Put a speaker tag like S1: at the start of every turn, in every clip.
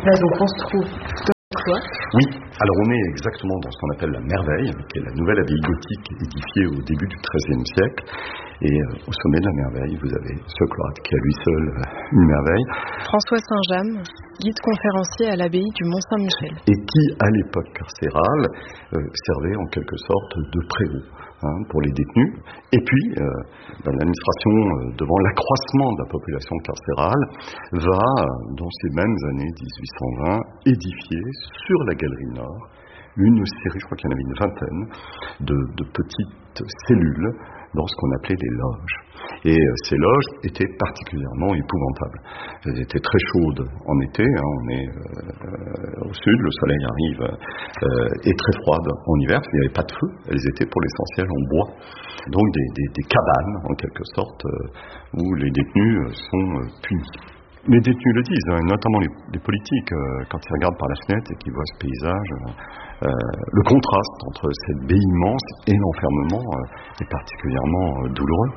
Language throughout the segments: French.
S1: Là, donc, on se trouve dans quoi?
S2: Oui, alors on est exactement dans ce qu'on appelle la Merveille, qui est la nouvelle abbaye gothique édifiée au début du XIIIe siècle. Et au sommet de la Merveille, vous avez ce cloître qui est à lui seul une merveille.
S1: François Saint-James, guide conférencier à l'abbaye du Mont-Saint-Michel.
S2: Et qui, à l'époque carcérale, servait en quelque sorte de prévôt pour les détenus. Et puis, l'administration, devant l'accroissement de la population carcérale, va, dans ces mêmes années 1820, édifier sur la Galerie Nord une série, je crois qu'il y en avait une vingtaine, de petites cellules dans ce qu'on appelait les loges. Et ces loges étaient particulièrement épouvantables. Elles étaient très chaudes en été, on est au sud, le soleil arrive, et très froides en hiver, parce qu'il n'y avait pas de feu, elles étaient pour l'essentiel en bois. Donc des cabanes, en quelque sorte, où les détenus sont punis. Les détenus le disent, notamment les politiques, quand ils regardent par la fenêtre et qu'ils voient ce paysage, le contraste entre cette baie immense et l'enfermement est particulièrement douloureux.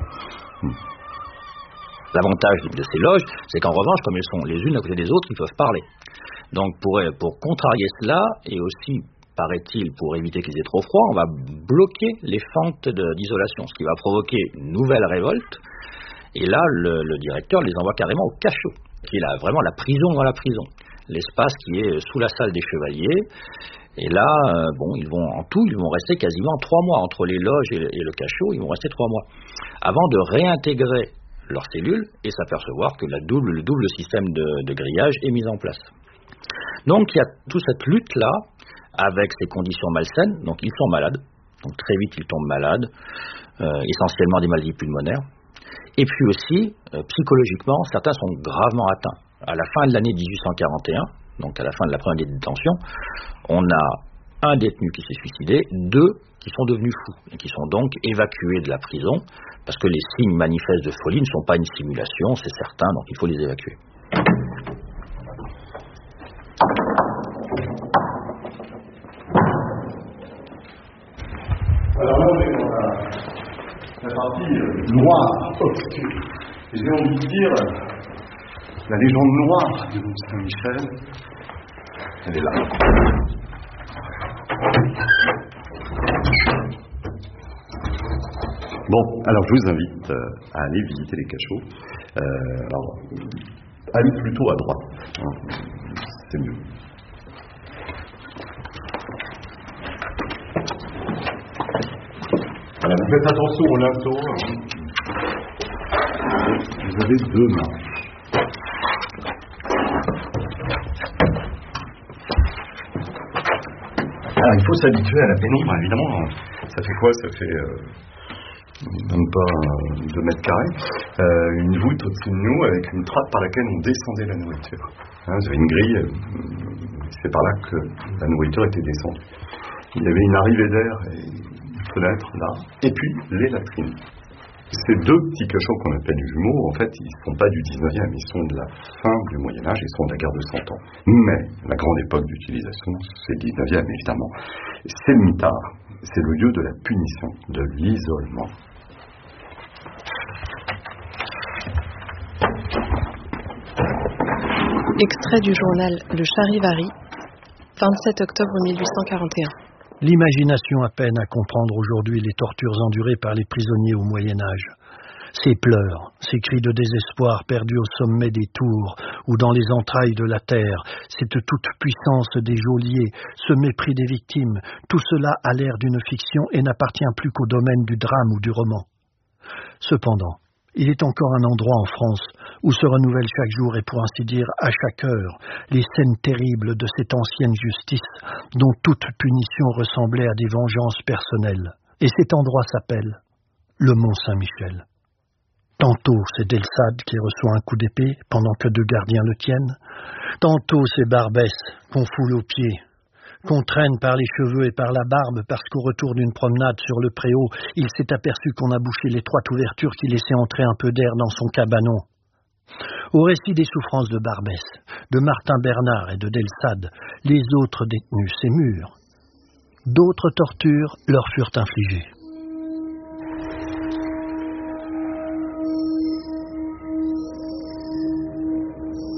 S3: L'avantage de ces loges, c'est qu'en revanche, comme elles sont les unes à côté des autres, ils peuvent parler. Donc pour contrarier cela, et aussi, paraît-il, pour éviter qu'ils aient trop froid, on va bloquer les fentes d'isolation, ce qui va provoquer une nouvelle révolte. Et là, le directeur les envoie carrément au cachot, qui est vraiment la prison dans la prison. L'espace qui est sous la salle des chevaliers. Et là, ils vont rester quasiment 3 mois. Entre les loges et le cachot, ils vont rester 3 mois. Avant de réintégrer leurs cellules et s'apercevoir que le double système de grillage est mis en place. Donc, il y a toute cette lutte-là avec ces conditions malsaines. Donc, ils sont malades. Donc, très vite, ils tombent malades. Essentiellement des maladies pulmonaires. Et puis aussi, psychologiquement, certains sont gravement atteints. À la fin de l'année 1841, donc à la fin de la première année de détention, on a un détenu qui s'est suicidé, 2 qui sont devenus fous et qui sont donc évacués de la prison parce que les signes manifestes de folie ne sont pas une simulation, c'est certain, donc il faut les évacuer.
S2: Alors là, on est dans la partie noire, obscure. Et j'ai envie de dire, la légende noire du Mont-Saint-Michel, elle est là. Bon, alors je vous invite à aller visiter les cachots. Alors, allez plutôt à droite, c'est mieux. Voilà, vous faites attention au linteau. Vous avez 2 mains. Alors, il faut s'habituer à la pénombre, évidemment. Ça fait quoi? Ça fait même pas 2 mètres carrés. Une voûte au-dessus de nous avec une trappe par laquelle on descendait la nourriture. Vous avez une grille, c'est par là que la nourriture était descendue. Il y avait une arrivée d'air et une fenêtre là, et puis les latrines. Ces 2 petits cachots qu'on appelle jumeaux, en fait, ils ne sont pas du 19e, ils sont de la fin du Moyen-Âge, ils sont de la guerre de 100 ans. Mais la grande époque d'utilisation, c'est le 19e, évidemment. C'est le mitard, c'est le lieu de la punition, de l'isolement.
S1: Extrait du journal Le Charivari, 27 octobre 1841.
S4: L'imagination a peine à comprendre aujourd'hui les tortures endurées par les prisonniers au Moyen-Âge. Ces pleurs, ces cris de désespoir perdus au sommet des tours ou dans les entrailles de la terre, cette toute-puissance des geôliers, ce mépris des victimes, tout cela a l'air d'une fiction et n'appartient plus qu'au domaine du drame ou du roman. Cependant, il est encore un endroit en France où se renouvellent chaque jour et pour ainsi dire à chaque heure les scènes terribles de cette ancienne justice dont toute punition ressemblait à des vengeances personnelles. Et cet endroit s'appelle le Mont-Saint-Michel. Tantôt c'est Delsade qui reçoit un coup d'épée pendant que 2 gardiens le tiennent. Tantôt c'est Barbès qu'on foule aux pieds, qu'on traîne par les cheveux et par la barbe parce qu'au retour d'une promenade sur le préau, il s'est aperçu qu'on a bouché l'étroite ouverture qui laissait entrer un peu d'air dans son cabanon. Au récit des souffrances de Barbès, de Martin Bernard et de Delsade, les autres détenus s'émurent. D'autres tortures leur furent infligées.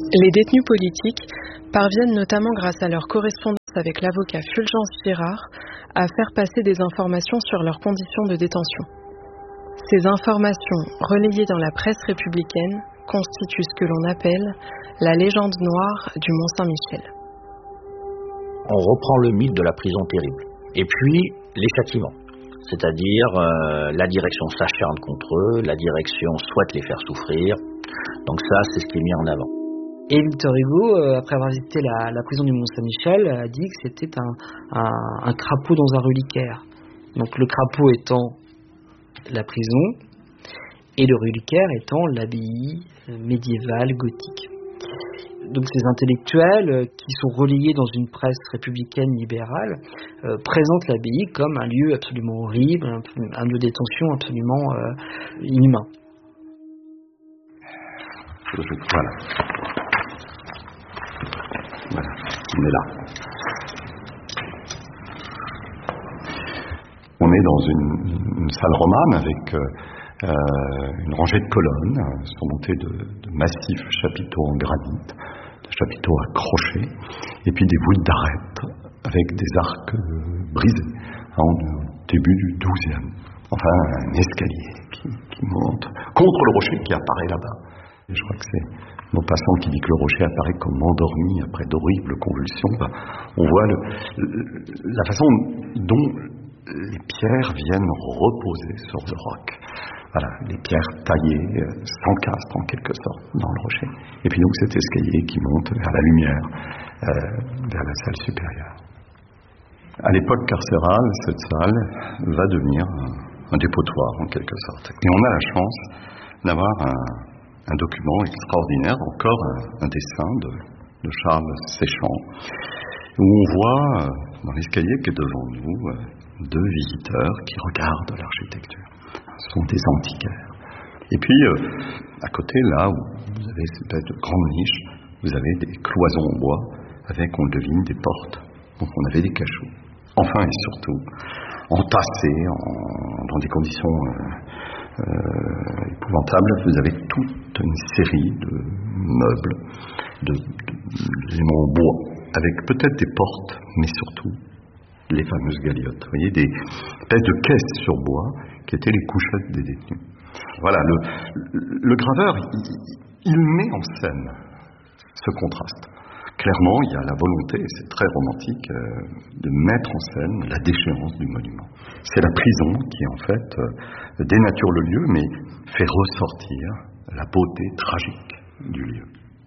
S1: Les détenus politiques parviennent notamment grâce à leur correspondance avec l'avocat Fulgence Girard à faire passer des informations sur leurs conditions de détention. Ces informations, relayées dans la presse républicaine, constituent ce que l'on appelle la légende noire du Mont-Saint-Michel.
S3: On reprend le mythe de la prison terrible. Et puis, les châtiments. C'est-à-dire, la direction s'acharne contre eux, la direction souhaite les faire souffrir. Donc ça, c'est ce qui est mis en avant.
S5: Et Victor Hugo, après avoir visité la prison du Mont-Saint-Michel, a dit que c'était un crapaud dans un reliquaire. Donc le crapaud étant la prison et le reliquaire étant l'abbaye médiévale gothique. Donc ces intellectuels qui sont relayés dans une presse républicaine libérale présentent l'abbaye comme un lieu absolument horrible, un lieu de détention absolument inhumain.
S2: Voilà. Voilà, on est là. On est dans une salle romane avec une rangée de colonnes surmontées de massifs chapiteaux en granit, des chapiteaux à crochets, et puis des voûtes d'arêtes avec des arcs brisés, au début du XIIe. Enfin, un escalier qui monte contre le rocher qui apparaît là-bas. Et je crois que c'est Maupassant qui dit que le rocher apparaît comme endormi après d'horribles convulsions. On voit la façon dont les pierres viennent reposer sur le roc. Voilà, les pierres taillées s'encastrent en quelque sorte dans le rocher. Et puis donc cet escalier qui monte vers la lumière, vers la salle supérieure. À l'époque carcérale, cette salle va devenir un dépotoir en quelque sorte. Et on a la chance d'avoir un document extraordinaire, encore un dessin de Charles Séchant, où on voit dans l'escalier qui est devant nous deux visiteurs qui regardent l'architecture. Ce sont des antiquaires. Et puis, à côté, là où vous avez cette espèce de grande niche, vous avez des cloisons en bois avec, on le devine, des portes. Donc on avait des cachots. Enfin et surtout, entassés dans des conditions épouvantables, vous avez toute une série de meubles, d'éléments en bois, avec peut-être des portes, mais surtout les fameuses galiotes. Vous voyez, des espèces de caisses sur bois qui étaient les couchettes des détenus. Voilà, le graveur, il met en scène ce contraste. Clairement, il y a la volonté, et c'est très romantique, de mettre en scène la déchéance du monument. C'est la prison qui, en fait, dénature le lieu, mais fait ressortir la beauté tragique du lieu.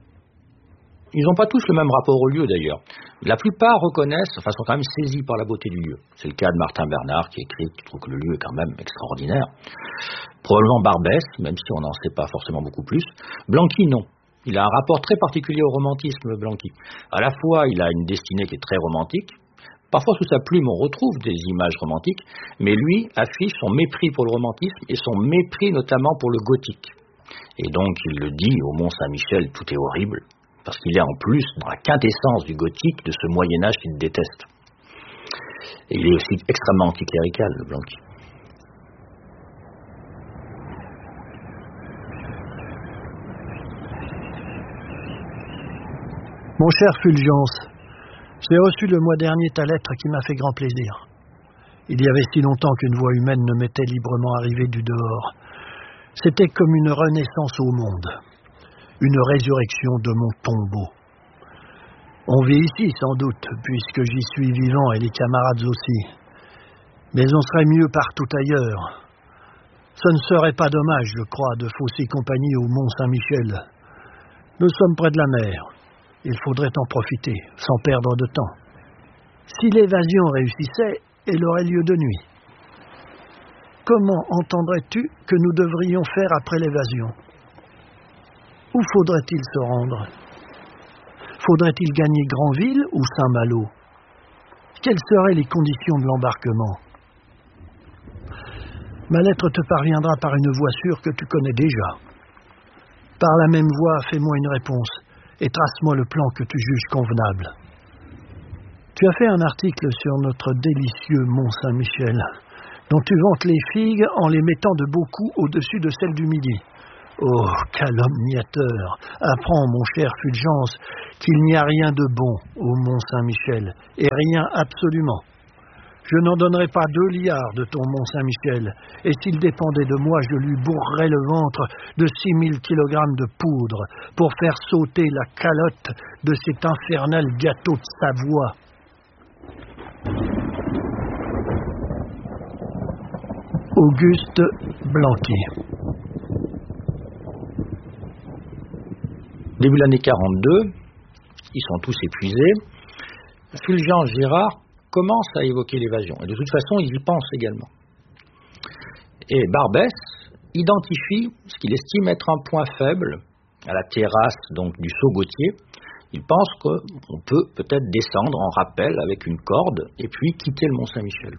S3: Ils n'ont pas tous le même rapport au lieu, d'ailleurs. La plupart reconnaissent, enfin, sont quand même saisis par la beauté du lieu. C'est le cas de Martin Bernard, qui écrit, qui trouve que le lieu est quand même extraordinaire. Probablement Barbès, même si on n'en sait pas forcément beaucoup plus. Blanqui, non. Il a un rapport très particulier au romantisme, Blanqui. À la fois, il a une destinée qui est très romantique. Parfois, sous sa plume, on retrouve des images romantiques. Mais lui affiche son mépris pour le romantisme et son mépris notamment pour le gothique. Et donc, il le dit, au Mont-Saint-Michel, tout est horrible. Parce qu'il est en plus dans la quintessence du gothique, de ce Moyen-Âge qu'il déteste. Et il est aussi extrêmement anticlérical, le Blanqui.
S4: Mon cher Fulgence, j'ai reçu le mois dernier ta lettre qui m'a fait grand plaisir. Il y avait si longtemps qu'une voix humaine ne m'était librement arrivée du dehors. C'était comme une renaissance au monde, une résurrection de mon tombeau. On vit ici sans doute, puisque j'y suis vivant et les camarades aussi. Mais on serait mieux partout ailleurs. Ce ne serait pas dommage, je crois, de fausser compagnie au Mont-Saint-Michel. Nous sommes près de la mer. Il faudrait en profiter, sans perdre de temps. Si l'évasion réussissait, elle aurait lieu de nuit. Comment entendrais-tu que nous devrions faire après l'évasion? Où faudrait-il se rendre? Faudrait-il gagner Granville ou Saint-Malo? Quelles seraient les conditions de l'embarquement? Ma lettre te parviendra par une voie sûre que tu connais déjà. Par la même voie, fais-moi une réponse et trace-moi le plan que tu juges convenable. Tu as fait un article sur notre délicieux Mont-Saint-Michel, dont tu vantes les figues en les mettant de beaucoup au-dessus de celles du Midi. Oh, calomniateur, apprends, mon cher Fulgence, qu'il n'y a rien de bon au Mont-Saint-Michel, et rien absolument. Je n'en donnerai pas 2 liards de ton Mont-Saint-Michel, et s'il dépendait de moi, je lui bourrerais le ventre de 6000 kilogrammes de poudre pour faire sauter la calotte de cet infernal gâteau de Savoie. Auguste Blanqui.
S3: Début de l'année 42, ils sont tous épuisés. Fulgence Girard commence à évoquer l'évasion. Et de toute façon, il y pense également. Et Barbès identifie ce qu'il estime être un point faible à la terrasse donc, du Saut Gautier. Il pense qu'on peut peut-être descendre en rappel avec une corde et puis quitter le Mont-Saint-Michel.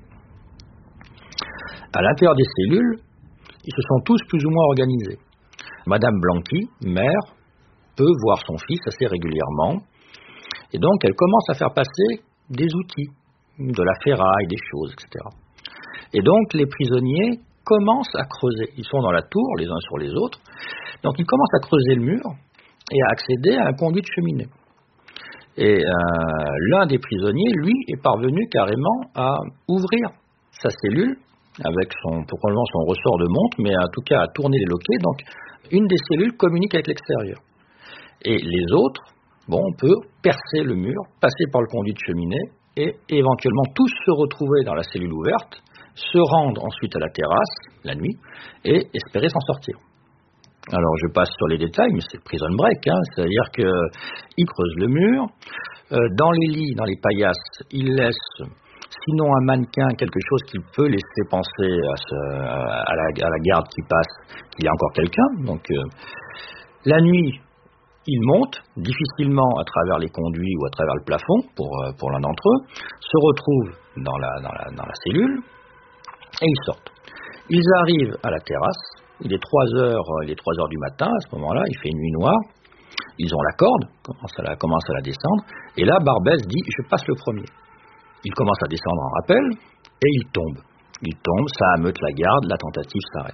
S3: À l'intérieur des cellules, ils se sont tous plus ou moins organisés. Madame Blanqui, mère, peut voir son fils assez régulièrement. Et donc, elle commence à faire passer des outils, de la ferraille, des choses, etc. Et donc, les prisonniers commencent à creuser. Ils sont dans la tour, les uns sur les autres. Donc, ils commencent à creuser le mur et à accéder à un conduit de cheminée. Et l'un des prisonniers, lui, est parvenu carrément à ouvrir sa cellule avec probablement son ressort de montre, mais en tout cas à tourner les loquets. Donc, une des cellules communique avec l'extérieur. Et les autres, on peut percer le mur, passer par le conduit de cheminée et éventuellement tous se retrouver dans la cellule ouverte, se rendre ensuite à la terrasse, la nuit, et espérer s'en sortir. Alors je passe sur les détails, mais c'est prison break, c'est-à-dire qu'ils creusent le mur, dans les lits, dans les paillasses, ils laissent, sinon un mannequin, quelque chose qui peut laisser penser à la garde qui passe qu'il y a encore quelqu'un. Donc la nuit, ils montent difficilement à travers les conduits ou à travers le plafond pour l'un d'entre eux, se retrouvent dans la cellule et ils sortent. Ils arrivent à la terrasse, il est 3 heures du matin, à ce moment-là, il fait une nuit noire, ils ont la corde, commencent à la descendre, et là Barbès dit « je passe le premier ». Il commence à descendre en rappel et il tombe. Il tombe, ça ameute la garde, la tentative s'arrête.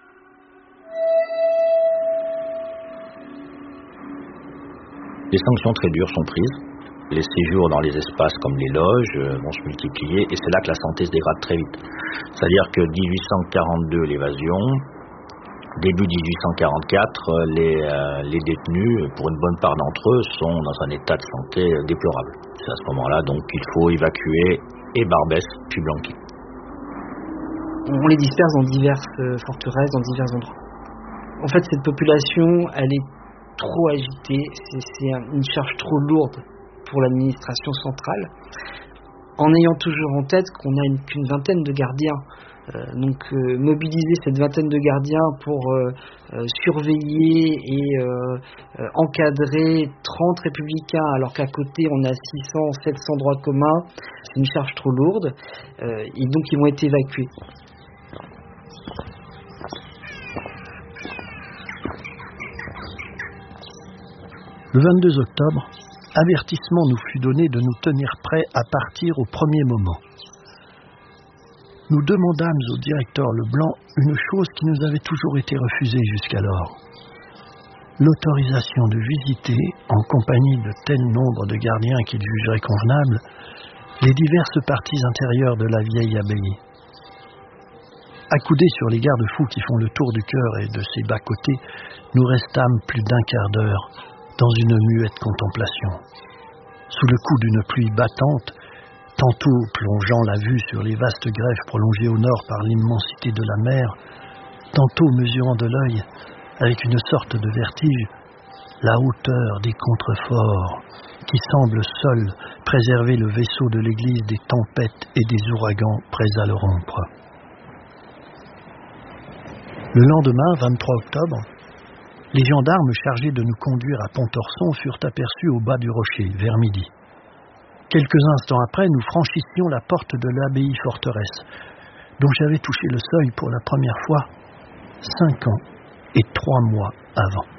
S3: Les sanctions très dures sont prises. Les séjours dans les espaces comme les loges vont se multiplier et c'est là que la santé se dégrade très vite. C'est-à-dire que 1842, l'évasion, début 1844, les détenus, pour une bonne part d'entre eux, sont dans un état de santé déplorable. C'est à ce moment-là donc qu'il faut évacuer et Barbès puis Blanqui.
S5: On les disperse dans diverses forteresses, dans divers endroits. En fait, cette population, elle est trop agitée, c'est une charge trop lourde pour l'administration centrale, en ayant toujours en tête qu'on n'a qu'une vingtaine de gardiens. Donc mobiliser cette vingtaine de gardiens pour surveiller et encadrer 30 républicains alors qu'à côté on a 600, 700 droits communs, c'est une charge trop lourde et donc ils vont être évacués.
S4: Le 22 octobre, avertissement nous fut donné de nous tenir prêts à partir au premier moment. Nous demandâmes au directeur Leblanc une chose qui nous avait toujours été refusée jusqu'alors. L'autorisation de visiter, en compagnie de tel nombre de gardiens qu'il jugerait convenable, les diverses parties intérieures de la vieille abbaye. Accoudés sur les garde-fous qui font le tour du chœur et de ses bas-côtés, nous restâmes plus d'1 quart d'heure dans une muette contemplation. Sous le coup d'une pluie battante, tantôt plongeant la vue sur les vastes grèves prolongées au nord par l'immensité de la mer, tantôt mesurant de l'œil, avec une sorte de vertige, la hauteur des contreforts qui semblent seuls préserver le vaisseau de l'église des tempêtes et des ouragans prêts à le rompre. Le lendemain, 23 octobre, les gendarmes chargés de nous conduire à Pontorson furent aperçus au bas du rocher, vers midi. Quelques instants après, nous franchissions la porte de l'abbaye forteresse, dont j'avais touché le seuil pour la première fois 5 ans et 3 mois avant.